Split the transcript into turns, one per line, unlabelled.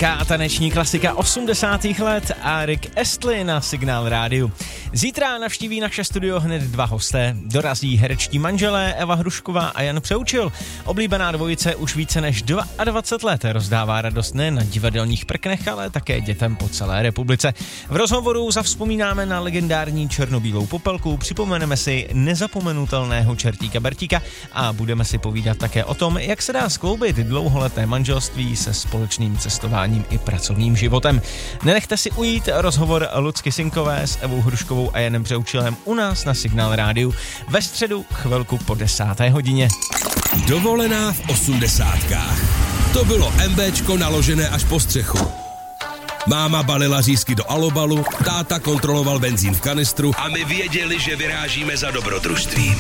Britská taneční klasika 80. let a Rick Astley na Signál rádiu. Zítra navštíví naše studio hned dva hosté. Dorazí herečtí manželé Eva Hrušková a Jan Přeučil. Oblíbená dvojice už více než 22 let rozdává radost nejen na divadelních prknech, ale také dětem po celé republice. V rozhovoru zavzpomínáme na legendární černobílou popelku, připomeneme si nezapomenutelného čertíka Bertíka a budeme si povídat také o tom, jak se dá skloubit dlouholeté manželství se společným cestováním i pracovním životem. Nenechte si ujít rozhovor Lucky Sinkové s Evou Hruškovou a Janem Přeučilem u nás na Signál rádiu ve středu chvilku po 10. hodině.
Dovolená v 80kách. To bylo MBčko naložené až po střechu. Máma balila řízky do alobalu, táta kontroloval benzín v kanistru a my věděli, že vyrážíme za dobrodružstvím.